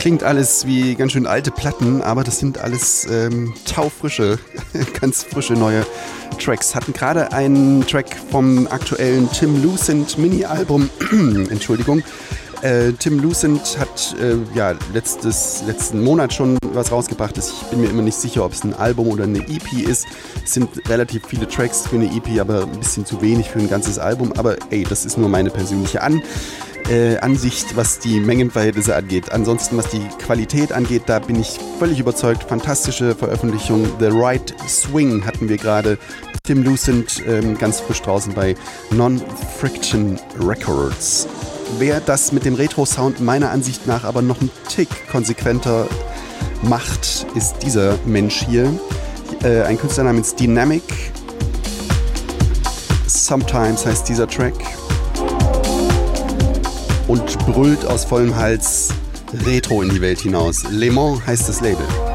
klingt alles wie ganz schön alte Platten, aber das sind alles taufrische, ganz frische neue Tracks. Hatten gerade einen Track vom aktuellen Tim Lucent Mini-Album, Entschuldigung. Tim Lucent hat letzten Monat schon was rausgebracht. Ich bin mir immer nicht sicher, ob es ein Album oder eine EP ist. Es sind relativ viele Tracks für eine EP, aber ein bisschen zu wenig für ein ganzes Album. Aber ey, das ist nur meine persönliche Ansicht, was die Mengenverhältnisse angeht. Ansonsten, was die Qualität angeht, da bin ich völlig überzeugt. Fantastische Veröffentlichung. The Right Swing hatten wir gerade. Tim Lucent ganz frisch draußen bei Non-Friction Records. Wer das mit dem Retro-Sound meiner Ansicht nach aber noch einen Tick konsequenter macht, ist dieser Mensch hier. Ein Künstler namens Dynamic. Sometimes heißt dieser Track. Und brüllt aus vollem Hals Retro in die Welt hinaus. Le Mans heißt das Label.